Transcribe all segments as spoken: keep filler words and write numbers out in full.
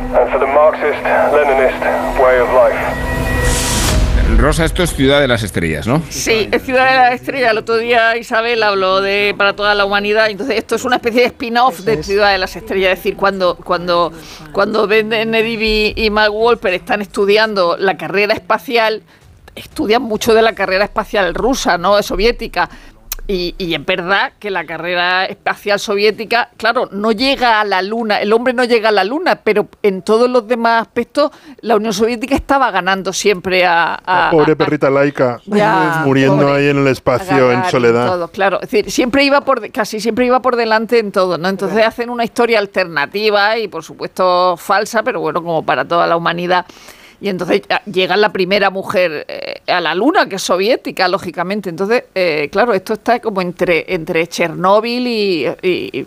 and for the Marxist-Leninist way of life. Rosa, esto es Ciudad de las Estrellas, ¿no? Sí, es Ciudad de las Estrellas. El otro día Isabel habló de Para toda la humanidad. Entonces esto es una especie de spin-off de Ciudad de las Estrellas. Es decir, cuando cuando cuando Benedict y Mark Wolper están estudiando la carrera espacial, estudian mucho de la carrera espacial rusa, ¿no? Soviética. Y, y es verdad que la carrera espacial soviética, claro, no llega a la Luna, el hombre no llega a la Luna, pero en todos los demás aspectos la Unión Soviética estaba ganando siempre a... a la pobre a, perrita laica, ya, muriendo pobre, ahí en el espacio en soledad. Todo, claro, es decir, siempre iba por, casi siempre iba por delante en todo, ¿no? Entonces hacen una historia alternativa y por supuesto falsa, pero bueno, como para toda la humanidad. Y entonces llega la primera mujer eh, a la Luna, que es soviética, lógicamente. Entonces, eh, claro, esto está como entre, entre Chernóbil y... y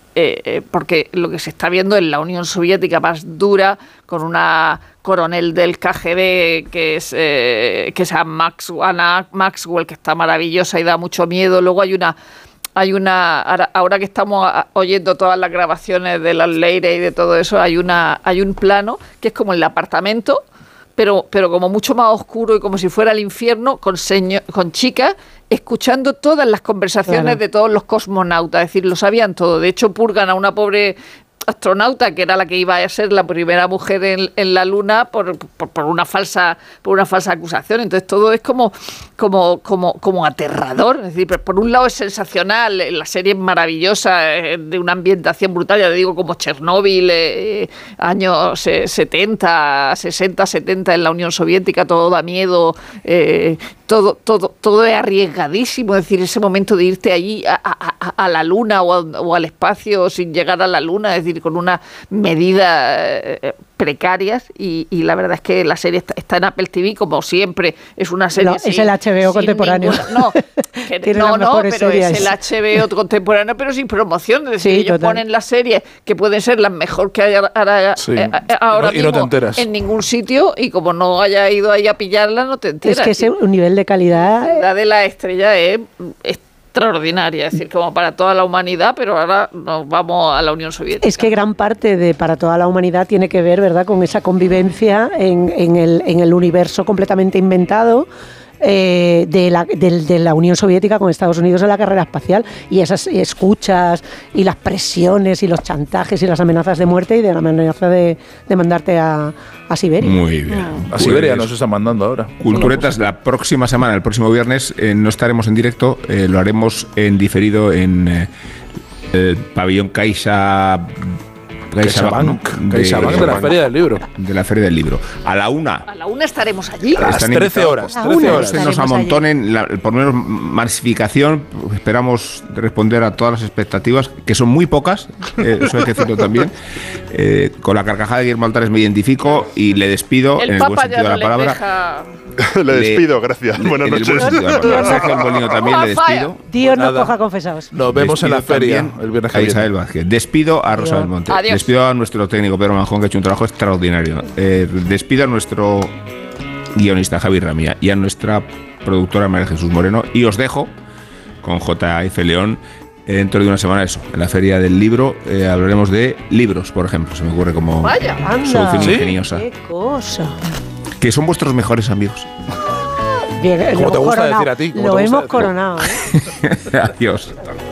eh, porque lo que se está viendo es la Unión Soviética más dura, con una coronel del K G B que es eh, que es Maxwell, Anna Maxwell, que está maravillosa y da mucho miedo. Luego hay una... Hay una ahora, ahora que estamos oyendo todas las grabaciones de las Leire y de todo eso, hay una hay un plano que es como el apartamento, pero pero como mucho más oscuro y como si fuera el infierno, con seño, con chicas escuchando todas las conversaciones claro. de todos los cosmonautas, es decir, lo sabían todo. De hecho, purgan a una pobre astronauta que era la que iba a ser la primera mujer en, en la Luna por, por, por una falsa por una falsa acusación. Entonces todo es como como como como aterrador. Es decir, por un lado es sensacional, la serie es maravillosa, de una ambientación brutal, ya te digo, como Chernóbil, eh, años setenta, sesenta, setenta en la Unión Soviética, todo da miedo, eh, todo todo todo es arriesgadísimo. Es decir, ese momento de irte allí a, a, a la Luna o, a, o al espacio sin llegar a la Luna, es decir, con unas medidas eh, precarias y, y la verdad es que la serie está, está en Apple T V como siempre. Es una serie... No, sin, es el H B O contemporáneo. Ninguna, no, que, no, no, pero series. Es el H B O contemporáneo, pero sin promoción. Es decir, sí, ellos total. Ponen las series que pueden ser las mejores que hay ahora, sí. eh, ahora y no, mismo y no te enteras. En ningún sitio, y como no haya ido ahí a pillarla, no te enteras. Es que ese un nivel de calidad... La de la estrella es... es extraordinaria, es decir, como para toda la humanidad, pero ahora nos vamos a la Unión Soviética. Es que gran parte de Para toda la humanidad tiene que ver, ¿verdad?, con esa convivencia en, en, el, en el universo completamente inventado eh, de, la, de, de la Unión Soviética con Estados Unidos en la carrera espacial, y esas escuchas y las presiones y los chantajes y las amenazas de muerte y de la amenaza de, de mandarte a, a Siberia. Muy bien. Ah. A Siberia nos están mandando ahora. Culturetas, la próxima semana, el próximo viernes, eh, no estaremos en directo, eh, lo haremos en diferido en eh, el pabellón Caixa... CaixaBank, CaixaBank de, de la Feria del Libro. De la Feria del Libro. A la una. A la una estaremos allí. A las trece horas. trece horas. Se nos amontonen, la, por lo menos masificación. Esperamos responder a todas las expectativas, que son muy pocas, eh, eso hay que decirlo también. Eh, con la carcajada de Guillermo Altares me identifico y le despido el en el buen sentido no de la palabra. Deja... le despido, gracias. Le, Buenas noches. A Sergio Molino también le despido. Dios pues nos coja confesados. Nos vemos despido en la feria también el viernes a Isabel Vázquez. Despido a Rosa Belmonte. Adiós. Despido a nuestro técnico Pedro Manjón, que ha hecho un trabajo extraordinario. Eh, despido a nuestro guionista Javi Ramía y a nuestra productora María Jesús Moreno, y os dejo con J F León. Eh, dentro de una semana, eso, en la Feria del Libro, eh, hablaremos de libros, por ejemplo. Se me ocurre como Vaya, solución ¿sí? ingeniosa. Qué cosa. Que son vuestros mejores amigos. Bien, como te gusta coronado. decir a ti. Lo hemos coronado. ¿eh? Adiós.